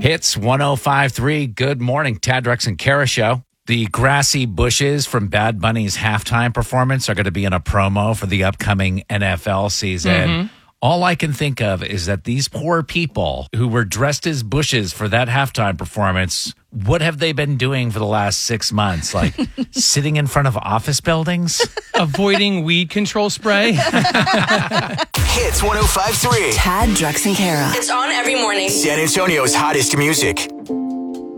Hits 105.3. Good morning, Tad, Drex, and Kara show. The grassy bushes from Bad Bunny's halftime performance are going to be in a promo for the upcoming NFL season. All I can think of is that these poor people who were dressed as bushes for that halftime performance, what have they been doing for the last 6 months? Like sitting in front of office buildings? Avoiding weed control spray? Hits 105.3. Tad, Drex, and Kara. It's on every morning. San Antonio's hottest music.